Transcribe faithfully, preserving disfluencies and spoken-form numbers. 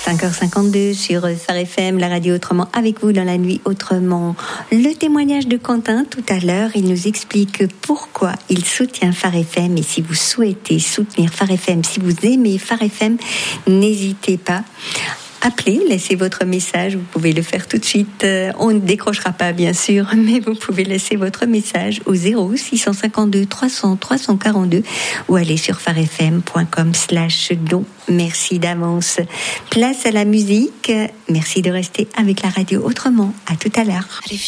cinq heures cinquante-deux sur Phare F M, la radio autrement, avec vous dans la nuit autrement. Le témoignage de Quentin tout à l'heure, il nous explique pourquoi il soutient Phare F M. Et si vous souhaitez soutenir Phare F M, si vous aimez Phare F M, n'hésitez pas. Appelez, laissez votre message, vous pouvez le faire tout de suite. On ne décrochera pas bien sûr, mais vous pouvez laisser votre message au zéro six cent cinquante-deux trois cents trois cent quarante-deux ou aller sur pharefm point com slash don. Merci d'avance. Place à la musique. Merci de rester avec la radio autrement. À tout à l'heure.